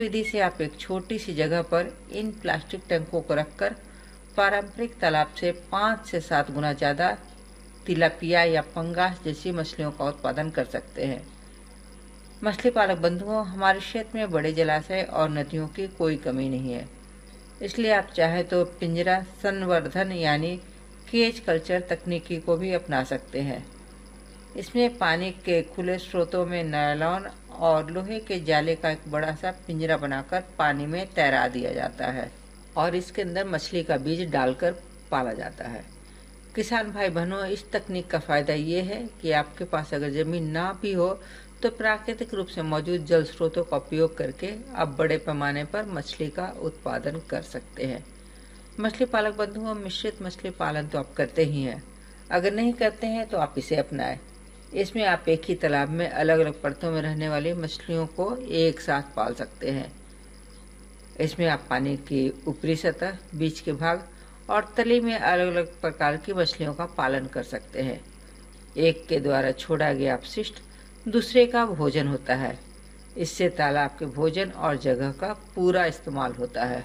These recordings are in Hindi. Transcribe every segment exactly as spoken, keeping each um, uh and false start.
विधि से आप एक छोटी सी जगह पर इन प्लास्टिक टैंकों को रखकर पारंपरिक तालाब से पाँच से सात गुना ज़्यादा तिलापिया या पंगास जैसी मछलियों का उत्पादन कर सकते हैं। मछली पालक बंधुओं, हमारे क्षेत्र में बड़े जलाशय और नदियों की कोई कमी नहीं है, इसलिए आप चाहे तो पिंजरा संवर्धन यानी केज कल्चर तकनीकी को भी अपना सकते हैं। इसमें पानी के खुले स्रोतों में नायलॉन और लोहे के जाले का एक बड़ा सा पिंजरा बनाकर पानी में तैरा दिया जाता है और इसके अंदर मछली का बीज डालकर पाला जाता है। किसान भाई बहनों, इस तकनीक का फ़ायदा ये है कि आपके पास अगर ज़मीन ना भी हो तो प्राकृतिक रूप से मौजूद जल स्रोतों का उपयोग करके आप बड़े पैमाने पर मछली का उत्पादन कर सकते हैं। मछली पालक बंधुओं, मिश्रित मछली पालन तो आप करते ही हैं। अगर नहीं करते हैं तो आप इसे अपनाएं। इसमें आप एक ही तालाब में अलग अलग परतों में रहने वाली मछलियों को एक साथ पाल सकते हैं। इसमें आप पानी की ऊपरी सतह, बीच के भाग और तली में अलग अलग प्रकार की मछलियों का पालन कर सकते हैं। एक के द्वारा छोड़ा गया अपशिष्ट दूसरे का भोजन होता है। इससे तालाब के भोजन और जगह का पूरा इस्तेमाल होता है।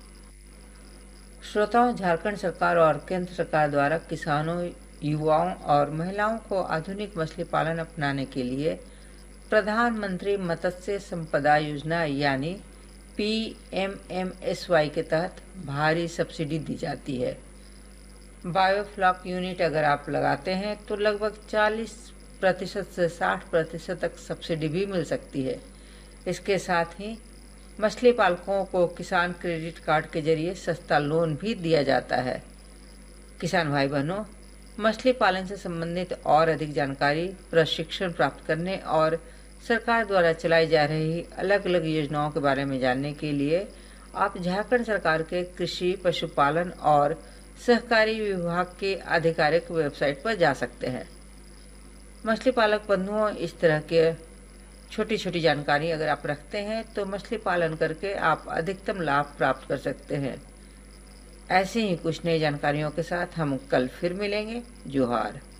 श्रोताओं, झारखंड सरकार और केंद्र सरकार द्वारा किसानों, युवाओं और महिलाओं को आधुनिक मछली पालन अपनाने के लिए प्रधानमंत्री मत्स्य संपदा योजना यानी P M M S Y के तहत भारी सब्सिडी दी जाती है। बायोफ्लॉक यूनिट अगर आप लगाते हैं तो लगभग चालीस प्रतिशत से साठ प्रतिशत तक सब्सिडी भी मिल सकती है। इसके साथ ही मछली पालकों को किसान क्रेडिट कार्ड के जरिए सस्ता लोन भी दिया जाता है। किसान भाई बहनों, मछली पालन से संबंधित और अधिक जानकारी, प्रशिक्षण प्राप्त करने और सरकार द्वारा चलाई जा रही अलग अलग योजनाओं के बारे में जानने के लिए आप झारखंड सरकार के कृषि, पशुपालन और सहकारी विभाग के आधिकारिक वेबसाइट पर जा सकते हैं। मछली पालक बंधुओं, इस तरह के छोटी छोटी जानकारी अगर आप रखते हैं तो मछली पालन करके आप अधिकतम लाभ प्राप्त कर सकते हैं। ऐसे ही कुछ नई जानकारियों के साथ हम कल फिर मिलेंगे। जोहार।